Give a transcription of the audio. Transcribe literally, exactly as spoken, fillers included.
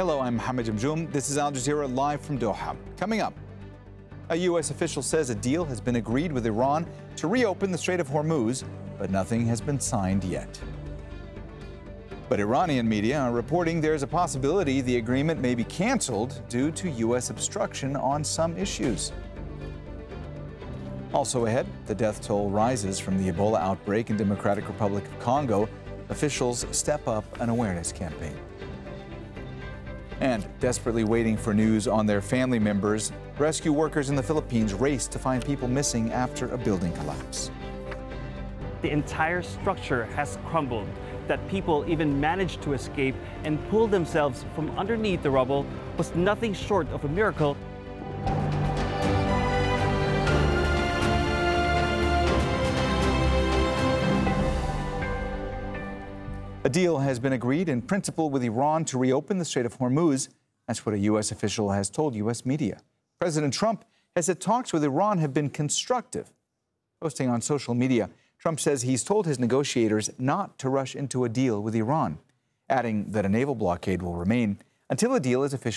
Hello, I'm Mohammed Jamjoom. This is Al Jazeera live from Doha. Coming up, a U S official says a deal has been agreed with Iran to reopen the Strait of Hormuz, but nothing has been signed yet. But Iranian media are reporting there's a possibility the agreement may be canceled due to U S obstruction on some issues. Also ahead, the death toll rises from the Ebola outbreak in Democratic Republic of Congo. Officials step up an awareness campaign. And desperately waiting for news on their family members, rescue workers in the Philippines race to find people missing after a building collapse. The entire structure has crumbled. That people even managed to escape and pull themselves from underneath the rubble was nothing short of a miracle. A deal has been agreed in principle with Iran to reopen the Strait of Hormuz. That's what a U S official has told U S media. President Trump has said talks with Iran have been constructive. Posting on social media, Trump says he's told his negotiators not to rush into a deal with Iran, adding that a naval blockade will remain until a deal is officially